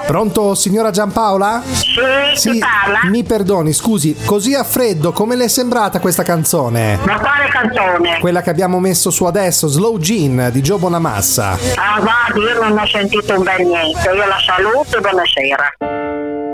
Pronto, signora Giampaola? Sì, chi parla? Mi perdoni, scusi, così a freddo, come le è sembrata questa canzone? Ma quale canzone? Quella che abbiamo messo su adesso, Slow Jean di Gio Bonamassa. Ah, guardi, io non ho sentito un bel niente. Io la saluto, buonasera.